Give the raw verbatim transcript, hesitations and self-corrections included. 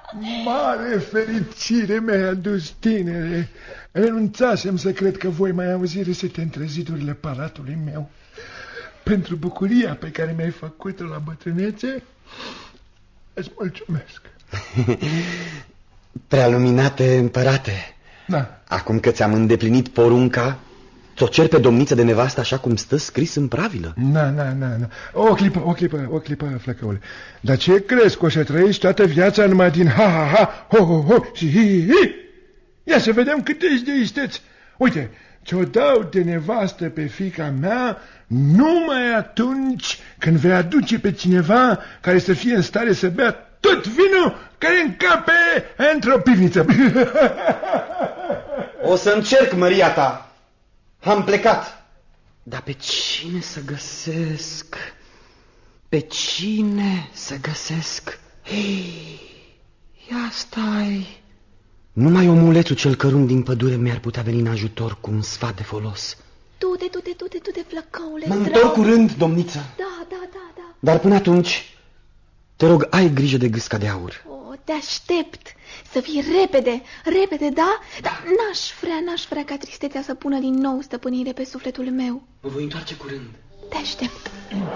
Mare fericire mi-ai adus, tinere. Renunțasem să cred că voi mai auzi risete între zidurile palatului meu. Pentru bucuria pe care mi-ai făcut-o la bătrânețe, îți mulțumesc. Prealuminate împărate, da. Acum că ți-am îndeplinit porunca, ți-o cer pe domniță de nevastă așa cum stă scris în pravilă. Na, na, na, na. O clipă, o clipă, o clipă, Flăcăule. Dar ce crezi, că o să trăiești toată viața numai din ha-ha-ha, ho-ho-ho și hi-hi-hi? Ia să vedem cât ești de isteț. Uite, ți-o dau de nevastă pe fiica mea numai atunci când vei aduce pe cineva care să fie în stare să bea tot vinul care încape într-o pivniță. O să încerc, măria ta. Am plecat. Dar pe cine să găsesc? Pe cine să găsesc? Hei, ia stai. Numai omulețul cel cărunt din pădure mi-ar putea veni în ajutor cu un sfat de folos. Du-te, du-te, du-te, du-te, Flăcăule. Mă întorc curând, domniță. Da, da, da, da. Dar până atunci, te rog, ai grijă de gâsca de aur. O, te aștept. Să fii repede, repede, da? Dar n-aș vrea, n-aș vrea ca tristețea să pună din nou stăpânire pe sufletul meu. Mă voi întoarce curând. Te aștept.